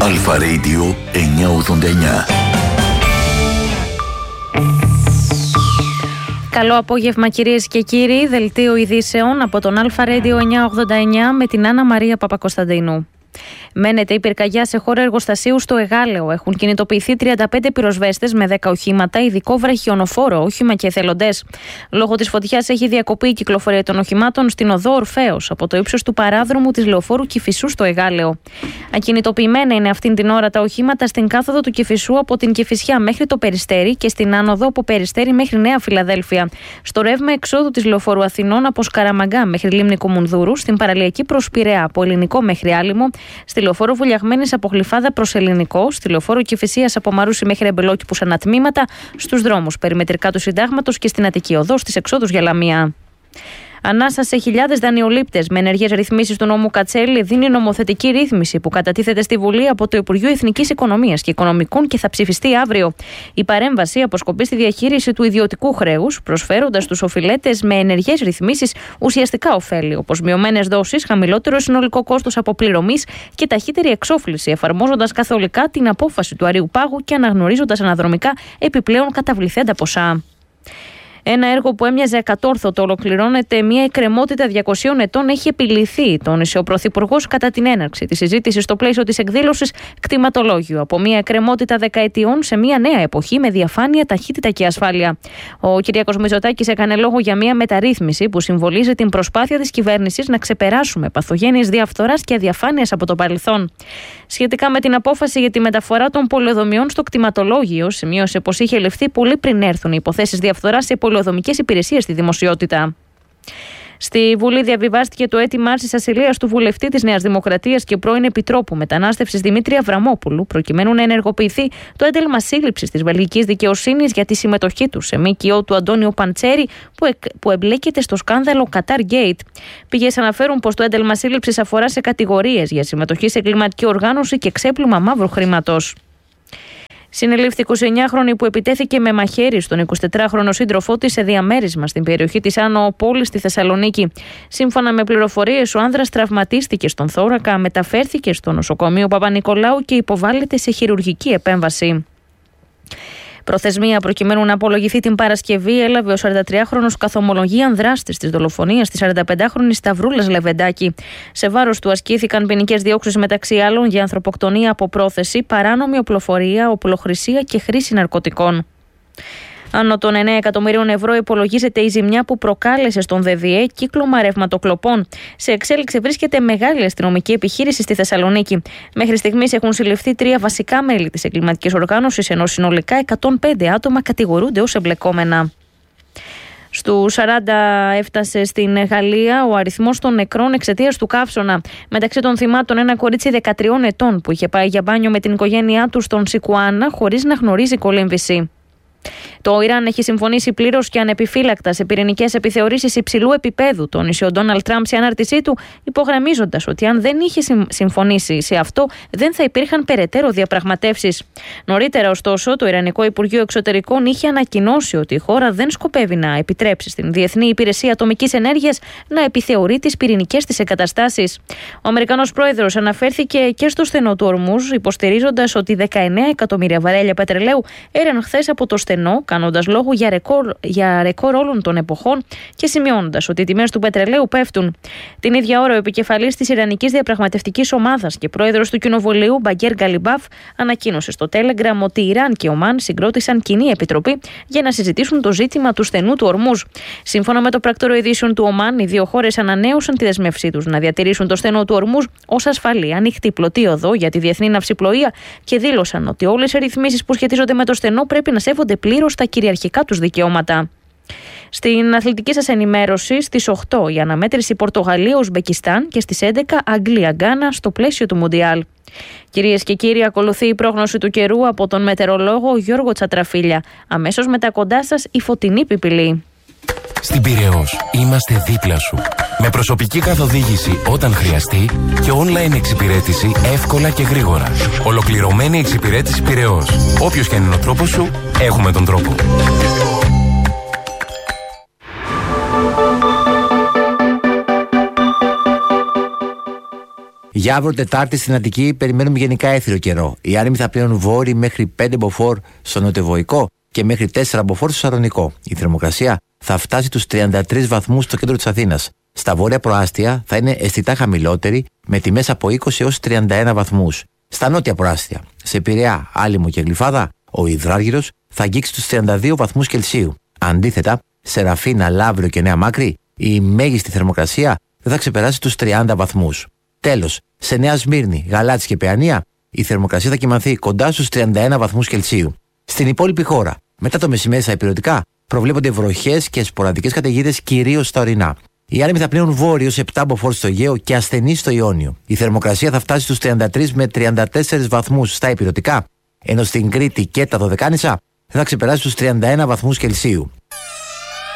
Αλφα Radio 989. Καλό απόγευμα κυρίες και κύριοι, δελτίο ειδήσεων από τον Αλφα Radio 989 με την Άννα Μαρία Παπακοσταντίνου. Μένεται η πυρκαγιά σε χώρο εργοστασίου στο Εγάλεο. Έχουν κινητοποιηθεί 35 πυροσβέστες με 10 οχήματα, ειδικό βραχιονοφόρο όχημα και εθελοντές. Λόγω της φωτιάς έχει διακοπεί η κυκλοφορία των οχημάτων στην οδό Ορφέως από το ύψος του παράδρομου της λεωφόρου Κηφισού στο Εγάλεο. Ακινητοποιημένα είναι αυτήν την ώρα τα οχήματα στην κάθοδο του Κηφισού από την Κηφισιά μέχρι το Περιστέρι και στην άνοδο από Περιστέρι μέχρι Νέα Φιλαδέλφια. Στο ρεύμα εξόδου της λεωφόρου Αθηνών από Σκαραμαγκά μέχρι Λίμνη Κομουνδούρου, στην παραλιακή προς Πειραιά από Ελληνικό μέχρι Άλυμο, στη λεωφόρο Βουλιαγμένης από Γλυφάδα προς Ελληνικό, στη λεωφόρο Κηφισίας από Μαρούσι μέχρι Εμπελόκηπους ανατμήματα, στους δρόμους περιμετρικά του Συντάγματος και στην Αττική Οδό στις εξόδους για Λαμία. Ανάσα σε χιλιάδες δανειολήπτες με ενεργές ρυθμίσεις του νόμου Κατσέλη δίνει νομοθετική ρύθμιση που κατατίθεται στη Βουλή από το Υπουργείο Εθνικής Οικονομίας και Οικονομικών και θα ψηφιστεί αύριο. Η παρέμβαση αποσκοπεί στη διαχείριση του ιδιωτικού χρέους, προσφέροντας στους οφειλέτες με ενεργές ρυθμίσεις ουσιαστικά ωφέλη, όπως μειωμένες δόσεις, χαμηλότερο συνολικό κόστος αποπληρωμής και ταχύτερη εξόφληση, εφαρμόζοντας καθολικά την απόφαση του Αρείου Πάγου και αναγνωρίζοντας αναδρομικά επιπλέον καταβληθέντα ποσά. Ένα έργο που έμοιαζε ακατόρθωτο ολοκληρώνεται. Μια εκκρεμότητα 200 ετών έχει επιληθεί, τόνισε ο Πρωθυπουργός κατά την έναρξη της συζήτησης στο πλαίσιο της εκδήλωσης Κτηματολόγιο. Από μια εκκρεμότητα δεκαετιών σε μια νέα εποχή με διαφάνεια, ταχύτητα και ασφάλεια. Ο Κυριάκος Μητσοτάκης έκανε λόγο για μια μεταρρύθμιση που συμβολίζει την προσπάθεια της κυβέρνησης να ξεπεράσουμε παθογένειες διαφθοράς και αδιαφάνειας από το παρελθόν. Σχετικά με την απόφαση για τη μεταφορά των πολεοδομιών στο κτηματολόγιο, σημείωσε πως είχε ληφθεί πολύ πριν έρθουν οι υποθέσεις διαφθοράς σε πολεοδομικές υπηρεσίες στη δημοσιότητα. Στη Βουλή διαβιβάστηκε το αίτημα άρσης ασυλίας του βουλευτή της Νέας Δημοκρατίας και πρώην Επιτρόπου Μετανάστευσης Δημήτρη Αβραμόπουλου, προκειμένου να ενεργοποιηθεί το ένταλμα σύλληψης της βελγικής δικαιοσύνης για τη συμμετοχή του σε ΜΚΟ του Αντώνιο Παντσέρη, που εμπλέκεται στο σκάνδαλο Qatar Gate. Πηγές αναφέρουν πως το ένταλμα σύλληψης αφορά σε κατηγορίες για συμμετοχή σε εγκληματική οργάνωση και ξέπλυμα μαύρου χρήματος. Συνελήφθη 29χρονη που επιτέθηκε με μαχαίρι στον 24χρονο σύντροφό της σε διαμέρισμα στην περιοχή της Άνω Πόλης στη Θεσσαλονίκη. Σύμφωνα με πληροφορίες, ο άνδρας τραυματίστηκε στον θώρακα, μεταφέρθηκε στο νοσοκομείο Παπα-Νικολάου και υποβάλλεται σε χειρουργική επέμβαση. Προθεσμία προκειμένου να απολογηθεί την Παρασκευή έλαβε ο 43χρονος καθομολογίαν δράστης της δολοφονίας της 45χρονης Σταυρούλας Λεβεντάκη. Σε βάρος του ασκήθηκαν ποινικές διώξεις μεταξύ άλλων για ανθρωποκτονία από πρόθεση, παράνομη οπλοφορία, οπλοχρησία και χρήση ναρκωτικών. Άνω των 9 εκατομμυρίων ευρώ υπολογίζεται η ζημιά που προκάλεσε στον ΔΔΕ κύκλωμα ρευματοκλοπών. Σε εξέλιξη βρίσκεται μεγάλη αστυνομική επιχείρηση στη Θεσσαλονίκη. Μέχρι στιγμής έχουν συλληφθεί 3 βασικά μέλη της εγκληματικής οργάνωσης, ενώ συνολικά 105 άτομα κατηγορούνται ως εμπλεκόμενα. Στους 40 έφτασε στην Γαλλία ο αριθμός των νεκρών εξαιτίας του καύσωνα. Μεταξύ των θυμάτων ένα κορίτσι 13 ετών που είχε πάει για μπάνιο με την οικογένειά του στον Σικουάνα χωρίς να γνωρίζει κολύμβηση. Το Ιράν έχει συμφωνήσει πλήρως και ανεπιφύλακτα σε πυρηνικές επιθεωρήσεις υψηλού επίπεδου, τόνισε ο Ντόναλντ Τραμπ σε ανάρτησή του, υπογραμμίζοντας ότι αν δεν είχε συμφωνήσει σε αυτό, δεν θα υπήρχαν περαιτέρω διαπραγματεύσεις. Νωρίτερα, ωστόσο, το Ιρανικό Υπουργείο Εξωτερικών είχε ανακοινώσει ότι η χώρα δεν σκοπεύει να επιτρέψει στην Διεθνή Υπηρεσία Ατομικής Ενέργειας να επιθεωρεί τις πυρηνικές της εγκαταστάσεις. Ο Αμερικανός πρόεδρος αναφέρθηκε και στο στενό του Ορμούζ, υποστηρίζοντας ότι 19 εκατομμύρια βαρέλια πετρελαίου έραν χθες από το στενό, κάνοντας λόγο για ρεκόρ όλων των εποχών και σημειώνοντας ότι οι τιμές του πετρελαίου πέφτουν. Την ίδια ώρα, ο επικεφαλής της Ιρανικής Διαπραγματευτικής Ομάδας και πρόεδρος του Κοινοβουλίου, Μπαγκέρ Γκαλιμπάφ, ανακοίνωσε στο Telegram ότι Ιράν και Ομάν συγκρότησαν κοινή επιτροπή για να συζητήσουν το ζήτημα του στενού του Ορμούζ. Σύμφωνα με το πρακτορείο ειδήσεων του Ομάν, οι δύο χώρες ανανέωσαν τη δεσμευσή τους να διατηρήσουν το στενό του Ορμούζ ως ασφαλή, ανοιχτή πλωτή οδό για τη διεθνή ναυσιπλοεία και δήλωσαν ότι όλες οι ρυθμίσεις που σχετίζονται με το στενό πρέπει να σέβονται πλήρως τα κυριαρχικά τους δικαιώματα. Στην αθλητική σας ενημέρωση, στις 8 η αναμέτρηση Πορτογαλία-Ουσμπεκιστάν και στις 11 Αγγλία-Γκάνα στο πλαίσιο του Μουντιάλ. Κυρίες και κύριοι, ακολουθεί η πρόγνωση του καιρού από τον μετεωρολόγο Γιώργο Τσατραφίλια. Αμέσως μετά κοντά σας η φωτεινή πιπηλή. Στην Πειραιώς είμαστε δίπλα σου. Με προσωπική καθοδήγηση όταν χρειαστεί και online εξυπηρέτηση εύκολα και γρήγορα. Ολοκληρωμένη εξυπηρέτηση Πειραιώς. Όποιος και αν είναι ο τρόπος σου, έχουμε τον τρόπο. Για αύριο Τετάρτη στην Αττική περιμένουμε γενικά έθριο καιρό. Οι άνεμοι θα πλέουν βόρειοι μέχρι 5 μποφόρ στο νοτιοβοϊκό και μέχρι 4 μποφόρ στο Σαρονικό. Η θερμοκρασία θα φτάσει τους 33 βαθμούς στο κέντρο της Αθήνας. Στα βόρεια προάστια θα είναι αισθητά χαμηλότερη με τιμές από 20 έως 31 βαθμούς. Στα νότια προάστια, σε Πειραιά, Άλυμο και Γλυφάδα, ο υδράργυρος θα αγγίξει τους 32 βαθμούς Κελσίου. Αντίθετα, σε Ραφίνα, Λαύριο και Νέα Μάκρη, η μέγιστη θερμοκρασία δεν θα ξεπεράσει τους 30 βαθμούς. Τέλος, σε Νέα Σμύρνη, Γαλάτσι και Παιανία, η θερμοκρασία θα κυμανθεί κοντά στους 31 βαθμούς Κελσίου. Στην υπόλοιπη χώρα, μετά το μεσημέρι στα ηπειρωτικά, προβλέπονται βροχές και σποραδικές καταιγίδες κυρίως στα ορεινά. Οι άνεμοι θα πλέουν βόρειο σε 7 μποφόρ στο Αιγαίο και ασθενείς στο Ιόνιο. Η θερμοκρασία θα φτάσει στους 33 με 34 βαθμούς στα ηπειρωτικά, ενώ στην Κρήτη και τα Δωδεκάνησα δεν θα ξεπεράσει τους 31 βαθμούς Κελσίου.